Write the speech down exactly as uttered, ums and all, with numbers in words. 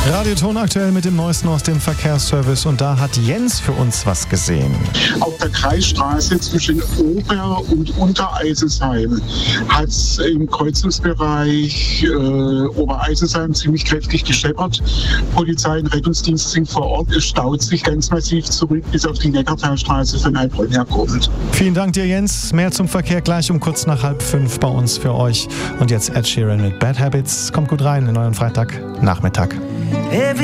Radioton aktuell mit dem Neuesten aus dem Verkehrsservice und da hat Jens für uns was gesehen. Auf der Kreisstraße zwischen Ober- und Untereiselsheim hat es im Kreuzungsbereich äh, Obereiselsheim ziemlich kräftig gescheppert. Polizei und Rettungsdienst sind vor Ort. Es staut sich ganz massiv zurück bis auf die Neckartalstraße von Heilbronn herkommend. Vielen Dank dir, Jens. Mehr zum Verkehr gleich um kurz nach halb fünf bei uns für euch. Und jetzt Ed Sheeran mit Bad Habits. Kommt gut rein in euren Freitagnachmittag.